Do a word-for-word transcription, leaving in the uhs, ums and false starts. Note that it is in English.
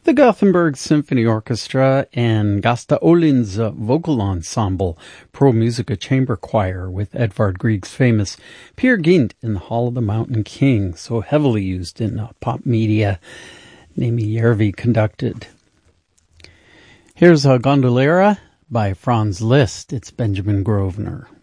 The Gothenburg Symphony Orchestra and Gasta Olin's uh, vocal ensemble, Pro Musica Chamber Choir, with Edvard Grieg's famous Peer Gynt in the Hall of the Mountain King, so heavily used in uh, pop media. Nemi Järvi conducted. Here's a Gondolera by Franz Liszt. It's Benjamin Grosvenor.